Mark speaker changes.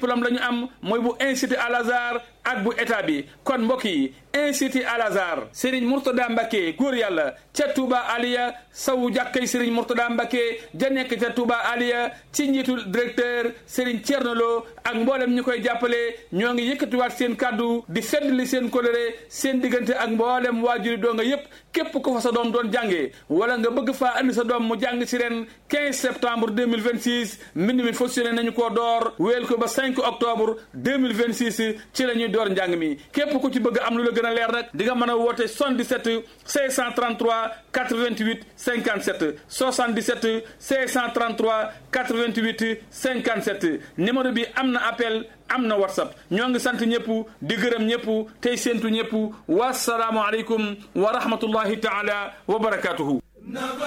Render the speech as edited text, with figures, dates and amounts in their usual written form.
Speaker 1: diplôme la ñu am mooy bu institut Al Azhar ak bu état bi kon mbokk yi institut Al Azhar Serigne Mourtada Mbacké góor yàlla ca Touba Aliya sawu jàkkay Serigne Mourtada Mbacké ja nekk ca Touba Aliya ci njiitul directeur Serigne Thierno Lo ak mboolem ñi koy jàppale ñoo ngi yëkkatiwaat seen kàddu di feddali seen coloré seen diggante ak mboolem waajuri doo nga yépp képp ko fa sa doom doon jàngee wala nga bëgg faa andi sa doom mu jàng ci ren 15 septembre 2026 mbind mi fonctionné nañu koo door wéel ko ba 5 octobre 2026 ci la ñuy door njàng mi képp ku ci bëgg am lu la gën a leer nag di nga mën a woote 77 533 88 57 77 533 88 57 numéro bi am na appel am na whatsapp ñoo ngi sant ñëpp di gërëm ñëpp tey séentu ñëpp wasalaamu aleykum wa rahmatullahi taala wa barakatuhu